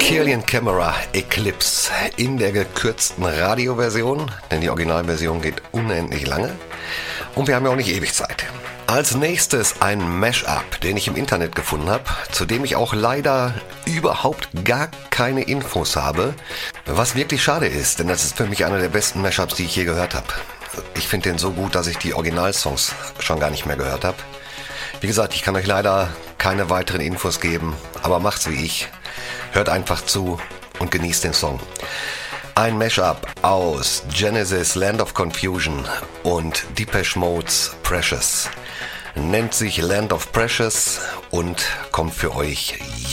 Kirlian Camera Eclipse in der gekürzten Radioversion, denn die Originalversion geht unendlich lange und wir haben ja auch nicht ewig Zeit. Als nächstes ein Mashup, den ich im Internet gefunden habe, zu dem ich auch leider überhaupt gar keine Infos habe, was wirklich schade ist, denn das ist für mich einer der besten Mashups, die ich je gehört habe. Ich finde den so gut, dass ich die Originalsongs schon gar nicht mehr gehört habe. Wie gesagt, ich kann euch leider keine weiteren Infos geben, aber macht's wie ich. Hört einfach zu und genießt den Song. Ein Mashup aus Genesis Land of Confusion und Depeche Mode's Precious. Nennt sich Land of Precious und kommt für euch jetzt.